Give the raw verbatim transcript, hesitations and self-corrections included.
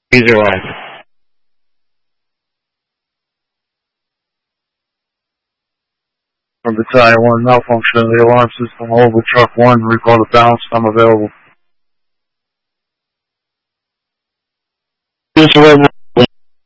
User line. From Battalion one, malfunction of the alarm system. Hold with truck one, recall the balance, I'm available. User one